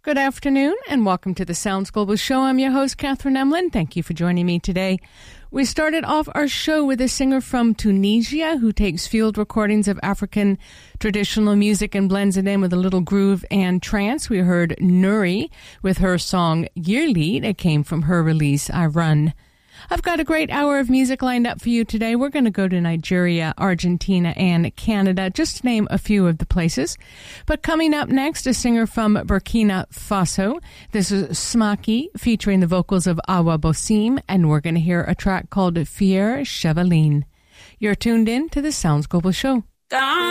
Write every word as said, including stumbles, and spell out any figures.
Good afternoon and welcome to the Sounds Global Show. I'm your host, Catherine Emlin. Thank you for joining me today. We started off our show with a singer from Tunisia who takes field recordings of African traditional music and blends it in with a little groove and trance. We heard Nuri with her song Yearly. It came from her release, I Run. I've got a great hour of music lined up for you today. We're going to go to Nigeria, Argentina, and Canada, just to name a few of the places. But coming up next, a singer from Burkina Faso. This is Smaki, featuring the vocals of Awa Bosim, and we're going to hear a track called Fier Chevaline. You're tuned in to the Sounds Global Show.